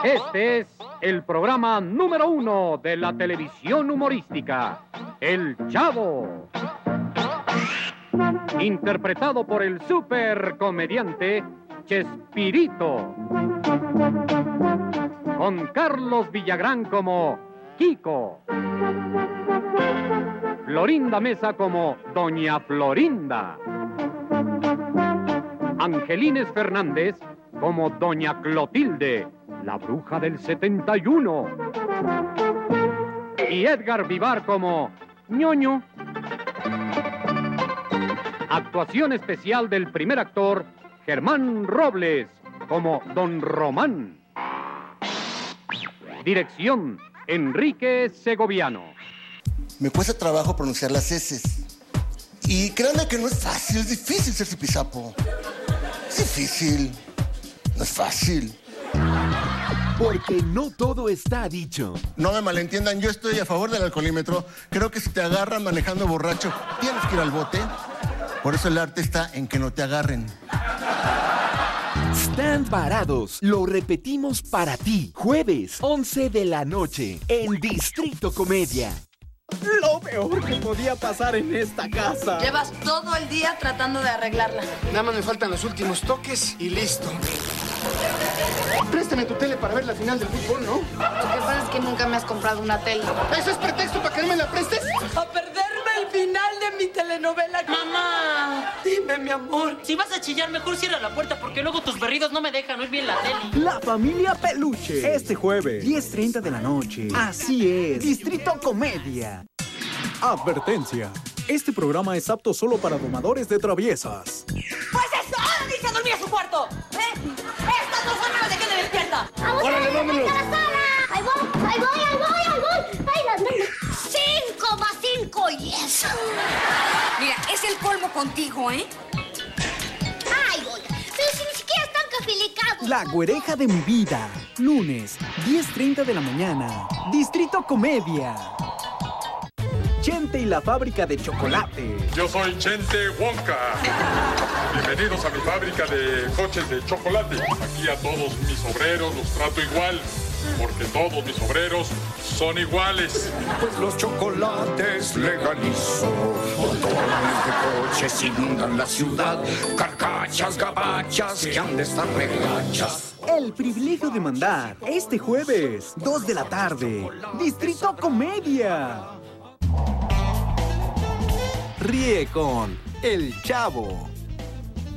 Este es el programa número 1 de la televisión humorística, El Chavo. Interpretado por el supercomediante Chespirito. Con Carlos Villagrán como Kiko. Florinda Mesa como Doña Florinda. Angelines Fernández como Doña Clotilde, la bruja del 71. Y Edgar Vivar como Ñoño. Actuación especial del primer actor, Germán Robles, como Don Román. Dirección, Enrique Segoviano. Me cuesta trabajo pronunciar las heces. Y créanme que no es fácil, es difícil ser zipizapo. Es difícil, no es fácil. Porque no todo está dicho. No me malentiendan, yo estoy a favor del alcoholímetro. Creo que si te agarran manejando borracho, tienes que ir al bote. Por eso el arte está en que no te agarren. Están Varados. Lo repetimos para ti. Jueves, 11 de la noche, en Distrito Comedia. Lo peor que podía pasar en esta casa. Llevas todo el día tratando de arreglarla. Nada más me faltan los últimos toques y listo. Préstame tu tele para ver la final del fútbol, ¿no? Lo que pasa es que nunca me has comprado una tele. ¿Eso es pretexto para que no me la prestes? ¡A perderme el final de mi telenovela! ¡Mamá! Dime, mi amor. Si vas a chillar, mejor cierra la puerta porque luego tus berridos no me dejan oír bien la tele. La familia Peluche. Este jueves, 10:30 de la noche. Así es. Distrito Comedia. Advertencia. Este programa es apto solo para domadores de traviesas. ¡Pues eso! ¡Ahora dice a dormir a su cuarto! ¡Estas no son horas de que me despierta! ¡Órale, vámonos! ¡Ahí voy! ¡Ay, 5 más 5 y eso! Mira, es el colmo contigo, ¿eh? ¡Ay, voy! Pero si ni siquiera están cafilicados. La güereja de mi vida. Lunes, 10:30 de la mañana. Distrito Comedia. Chente y la fábrica de chocolate. Yo soy Chente Wonka. Bienvenidos a mi fábrica de coches de chocolate. Aquí a todos mis obreros los trato igual, porque todos mis obreros son iguales. Pues los chocolates legalizo. Montones de coches inundan la ciudad. Carcachas, gabachas que han de estar regachas. El privilegio de mandar. Este jueves, 2 de la tarde. Distrito Comedia. Ríe con El Chavo.